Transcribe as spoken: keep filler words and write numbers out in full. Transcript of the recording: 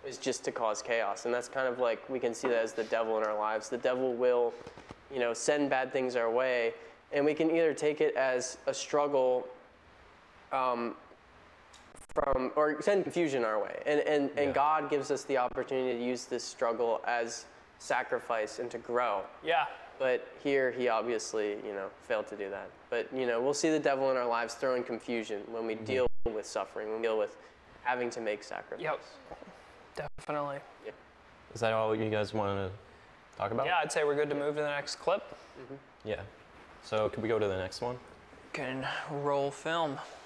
is just to cause chaos. And that's kind of like, we can see that as the devil in our lives. The devil will, you know, send bad things our way, and we can either take it as a struggle um, from, or send confusion our way. And, and, and Yeah. God gives us the opportunity to use this struggle as sacrifice and to grow. Yeah. But here he obviously, you know, failed to do that. But, you know, we'll see the devil in our lives throwing confusion when we mm-hmm. deal with suffering, when we deal with having to make sacrifice. Yep. Definitely. Yeah. Is that all you guys want to talk about? Yeah, I'd say we're good to move to the next clip. Mm-hmm. Yeah. So could we go to the next one? Can roll film.